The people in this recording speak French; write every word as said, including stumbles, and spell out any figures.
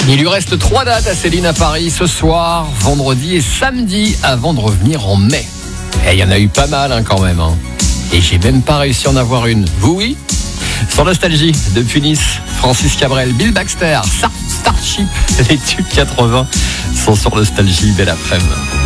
Il lui reste trois dates à Céline à Paris ce soir, vendredi et samedi avant de revenir en mai. Et il y en a eu pas mal hein, quand même. Hein. Et j'ai même pas réussi à en avoir une. Vous oui ? Sur Nostalgie, depuis Nice, Francis Cabrel, Bill Baxter, Starship, les tubes quatre-vingts sont sur Nostalgie. Belle après-midi.